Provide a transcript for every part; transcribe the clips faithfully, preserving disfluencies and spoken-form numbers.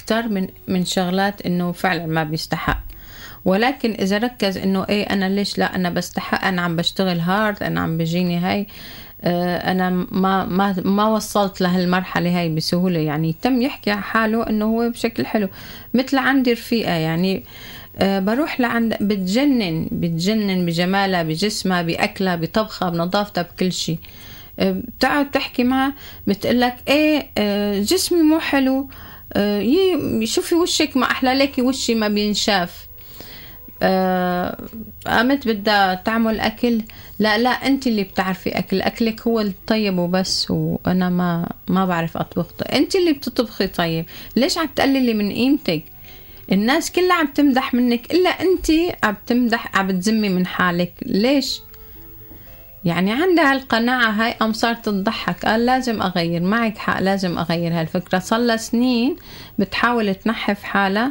أكتر من من شغلات إنه فعلا ما بيستحق. ولكن إذا ركز إنه إيه أنا ليش لا أنا بستحق، أنا عم بشتغل هارد، أنا عم بجيني هاي، أنا ما ما ما وصلت لهالمرحلة هاي بسهولة، يعني تم يحكي على حاله إنه هو بشكل حلو. مثل عندي رفيقة يعني بروح لعند بتجنن بتجنن بجمالها، بجسمها، بأكلها، بطبخها، بنظافتها، بكل شيء. بتقعد تحكي معها بتقلك إيه جسمي مو حلو، شوفي وشك ما أحلى لك، وشي ما بينشاف. قامت بدها تعمل أكل، لا لا أنت اللي بتعرفي أكل، أكلك هو الطيب وبس، وأنا ما ما بعرف أطبخ. أنت اللي بتطبخي طيب، ليش عم تقللي من قيمتك؟ الناس كلها عم تمدح منك إلا أنت عم تمدح، عم تزمي من حالك. ليش؟ يعني عندها القناعة هاي، أم صارت تضحك. قال لازم أغير. معك حق، لازم أغير هالفكرة. صار سنين بتحاول تنحف حالها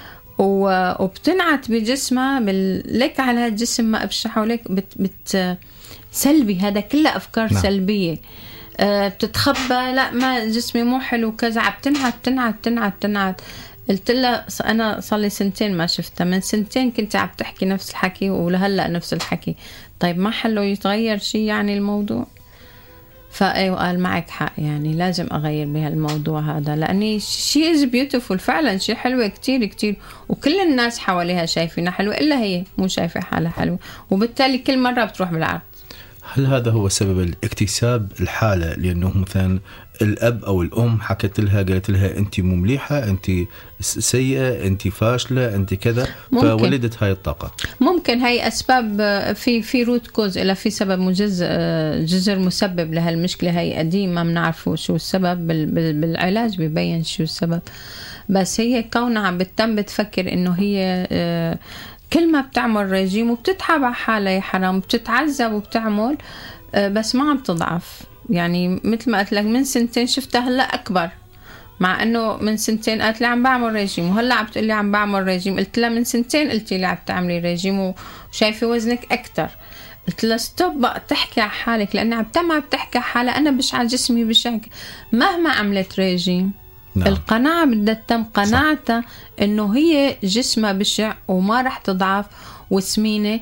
وبتنعت بجسمها لك على هالجسم ما أبشحه لك، بت, بت سلبي. هذا كله أفكار نعم. سلبية. أه بتتخبى، لا ما جسمي مو حلو كذا، عم تنعت تنعت تنعت تنعت. قلت لها أنا صار لي سنتين ما شفتها، من سنتين كنت عم تحكي نفس الحكي ولهلأ نفس الحكي. طيب ما حلو يتغير شيء يعني الموضوع؟ فأيوة قال معك حق، يعني لازم أغير بهالموضوع هذا، لأني شيء is beautiful فعلا، شيء حلوة كتير كتير، وكل الناس حواليها شايفينها حلوة إلا هي مو شايفة حالها حلوة، وبالتالي كل مرة بتروح بالعرض. هل هذا هو سبب الاكتساب الحالة؟ لأنه مثلا الأب أو الأم حكت لها قالت لها أنت مو مليحة، أنت سيئة، أنت فاشلة، أنت كذا، فولدت هاي الطاقة. ممكن هاي أسباب، في في روت كوز، إلا في سبب مجز جذر مسبب لهالمشكلة هاي قديمة، ما بنعرفوا شو السبب، بالعلاج بيبين شو السبب. بس هي كونها عم بتتم بتفكر إنه هي كل ما بتعمل رجيم وبتتعب على حالها يا حرام، بتتعذب وبتعمل بس ما عم تضعف. يعني مثل ما قلت لك من سنتين شفتها هلا أكبر، مع إنه من سنتين قالت لي عم بعمل رجيم، وهلا عم بتقول لي عم بعمل رجيم. قلت لها من سنتين قلتي لي عم تعملي رجيم وشايفة وزنك أكتر. قلت لها ستوب بقى تحكي على حالك، لأن عم تم بتحكي على حالها. أنا بشع جسمي بشع مهما عملت رجيم. نعم. القناعة بدها تتم قناعتها إنه هي جسمها بشع وما رح تضعف وسمينة،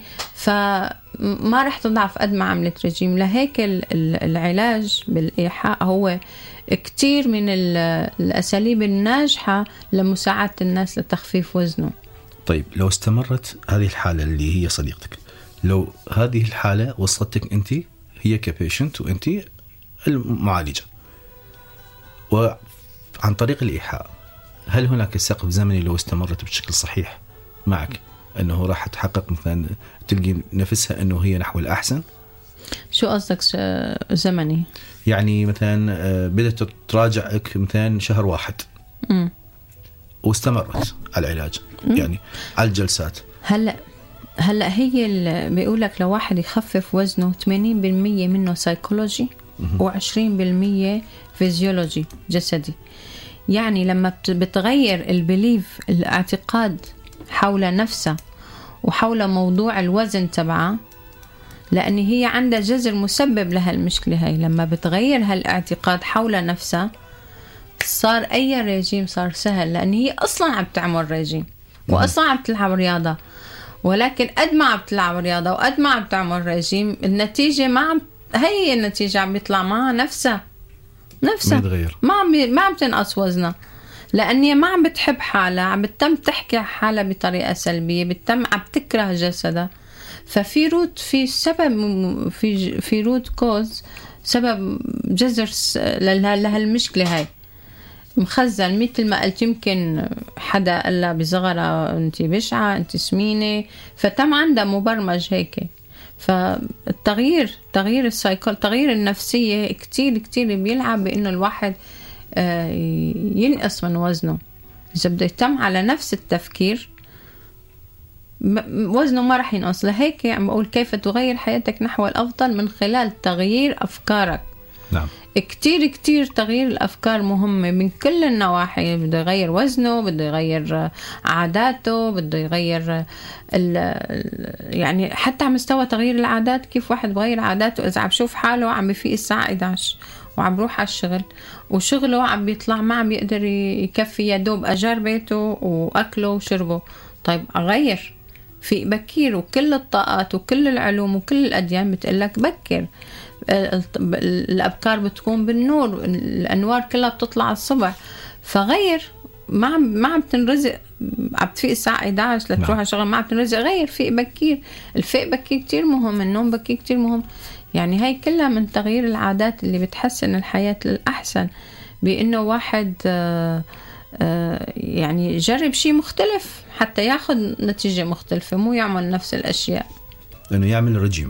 فما رح تضعف قد ما عملت رجيم. لهيك العلاج بالإيحاء هو كتير من الأساليب الناجحة لمساعدة الناس لتخفيف وزنه. طيب لو استمرت هذه الحالة اللي هي صديقتك، لو هذه الحالة وصلتك أنت، هي كبيشنت وأنت المعالجة، وعن طريق الإيحاء، هل هناك سقف زمني لو استمرت بشكل صحيح معك أنه راح تحقق مثلا تلقي نفسها أنه هي نحو الأحسن؟ شو قصدك زمني؟ يعني مثلا بدأت تراجعك مثلا شهر واحد م. واستمرت على العلاج، م. يعني على الجلسات. هلأ هلأ هي اللي بيقولك لو واحد يخفف وزنه ثمانين بالمية منه سايكولوجي وعشرين بالمية فيزيولوجي جسدي. يعني لما بتغير البليف، الاعتقاد حول نفسها وحول موضوع الوزن تبعها، لأن هي عندها جذر مسبب لها المشكلة هاي، لما بتغير هالاعتقاد حول نفسها صار أي رجيم صار سهل، لأن هي أصلا عم تعمل رجيم وأصلا عم تلعب رياضة. ولكن قد ما عم تلعب رياضة وقد ما عم تعمل رجيم، النتيجة ما عم هي النتيجة عم بيطلع معها نفسها نفسها ما عم ما عم تنقص وزنها، لأني ما عم بتحب حالها، عم بتتم تحكي حالها بطريقة سلبية، بتتم عم تكره جسدها. ففي روت في سبب في في روت كوز، سبب جذر لهالمشكلة هاي مخزن. مثل ما قلت يمكن حدا قال لها بصغرها انت بشعة، انت سمينة، فتم عندها مبرمج هيك. فالتغيير تغيير السايكول تغيير النفسية كتير كتير بيلعب بأنه الواحد ينقص من وزنه. إذا بده يتم على نفس التفكير وزنه ما رح ينقص. لهيك عم بقول كيف تغير حياتك نحو الأفضل من خلال تغيير أفكارك. نعم. كتير كتير تغيير الأفكار مهمة من كل النواحي. بده يغير وزنه، بده يغير عاداته، بده يغير يعني حتى على مستوى تغيير العادات. كيف واحد بغير عاداته إذا عم بشوف حاله عم بفيق الساعة إحدى عشر وعم بروح على الشغل وشغله عم بيطلع ما عم بيقدر يكفي يا دوب أجار بيته وأكله وشربه. طيب أغير في بكير، وكل الطاقات وكل العلوم وكل الأديان بتقلك بكر. الأبكار بتكون بالنور، الأنوار كلها بتطلع الصبح. فغير، ما عم ما عم تنرزق، عم تفيق الساعة إحدى عشر لتروح على الشغل، ما عم تنرزق، غير فيق بكير. الفيق بكير كتير مهم، النوم بكير كتير مهم. يعني هاي كلها من تغيير العادات اللي بتحسن الحياة للأحسن، بأنه واحد آآ آآ يعني يجرب شيء مختلف حتى ياخد نتيجة مختلفة، مو يعمل نفس الأشياء. لأنه يعمل رجيم،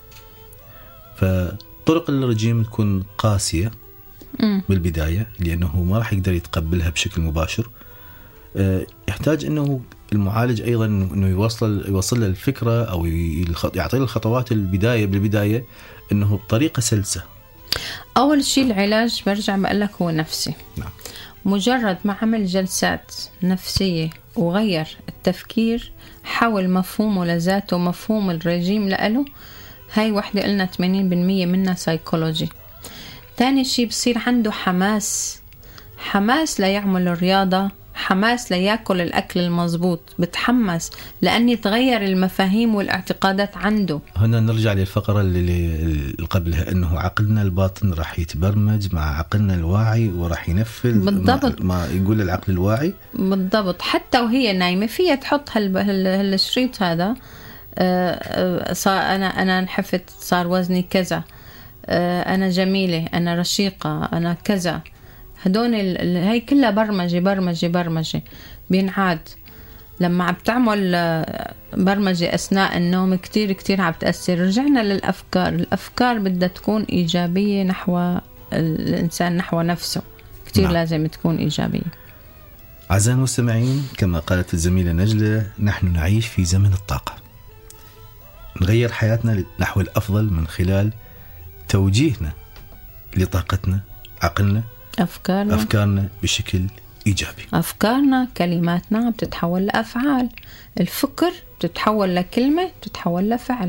فطرق الرجيم تكون قاسية م. بالبداية، لأنه ما راح يقدر يتقبلها بشكل مباشر. يحتاج أنه المعالج أيضا أنه يوصل يوصل له الفكرة أو يعطي له الخطوات البداية بالبداية أنه بطريقة سلسة. أول شيء العلاج برجع بقول لك هو نفسي. نعم. مجرد ما عمل جلسات نفسية وغير التفكير، حول مفهومه لذاته، مفهوم الرجيم لأله، هاي وحدة قلنا ثمانين بالمية منها سايكولوجي. تاني شيء بصير عنده حماس، حماس ليعمل الرياضة، حماس ليأكل الأكل المضبوط، بتحمس لأن يتغير المفاهيم والاعتقادات عنده. هنا نرجع للفقرة اللي قبلها، أنه عقلنا الباطن راح يتبرمج مع عقلنا الواعي وراح ينفذ بالضبط ما يقول العقل الواعي. بالضبط. حتى وهي نايمة فيها تحط هالشريط هذا، صار أنا أنا انحفت، صار وزني كذا، أنا جميلة، أنا رشيقة، أنا كذا. هدول هاي كلها برمجة برمجة برمجة بينعاد. لما عم تعمل برمجة أثناء النوم كتير كتير عم تأثر. رجعنا للأفكار، الأفكار بدها تكون إيجابية نحو الإنسان، نحو نفسه، كتير نعم. لازم تكون إيجابية. أعزائي المستمعين، كما قالت الزميلة نجلة، نحن نعيش في زمن الطاقة. نغير حياتنا نحو الأفضل من خلال توجيهنا لطاقتنا، عقلنا، أفكارنا أفكارنا بشكل إيجابي. أفكارنا، كلماتنا بتتحول لأفعال، الفكر بتتحول لكلمة، بتتحول لفعل.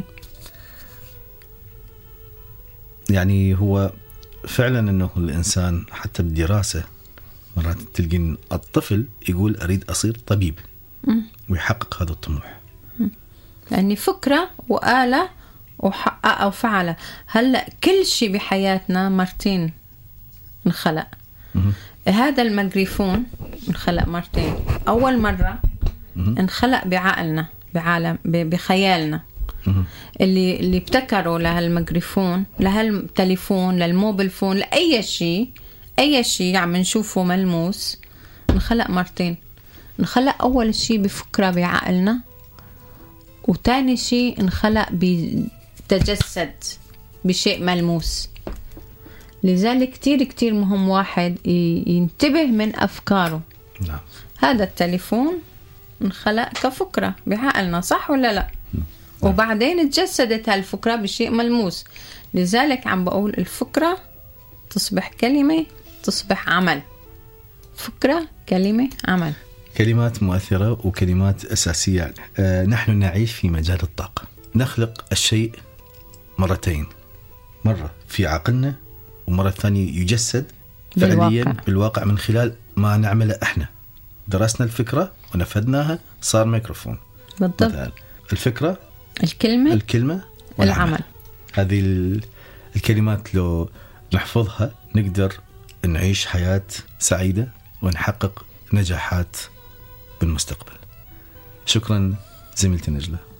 يعني هو فعلا أنه الإنسان حتى بالدراسة مرات تلقين الطفل يقول أريد أصير طبيب م. ويحقق هذا الطموح، لأني فكرة وآلة وحقق وفعله. هلأ كل شيء بحياتنا مرتين انخلق. مم. هذا الميكروفون انخلق مرتين. أول مرة مم. انخلق بعقلنا، بعالم، بخيالنا. مم. اللي اللي ابتكروا لهالميكروفون، لهالتليفون، للموبيل فون، لأي شيء، أي شيء عم نشوفه ملموس، انخلق مرتين. انخلق أول شيء بفكرة بعقلنا، وتاني شيء انخلق بتجسد بشيء ملموس. لذلك كتير كتير مهم واحد ينتبه من أفكاره. نعم. هذا التليفون انخلق كفكرة بعقلنا، صح ولا لا؟ نعم. وبعدين تجسدت هالفكرة بشيء ملموس. لذلك عم بقول الفكرة تصبح كلمة، تصبح عمل. فكرة، كلمة، عمل. كلمات مؤثرة وكلمات أساسية. آه نحن نعيش في مجال الطاقة، نخلق الشيء مرتين، مرة في عقلنا ومرة ثانية يجسد فعليا بالواقع. بالواقع من خلال ما نعمله احنا. درسنا الفكرة ونفذناها، صار ميكروفون. بالضبط. مثلا الفكرة، الكلمة، الكلمة والعمل. العمل. هذه الكلمات لو نحفظها نقدر نعيش حياة سعيدة ونحقق نجاحات بالمستقبل. شكرا زميلتي نجلة.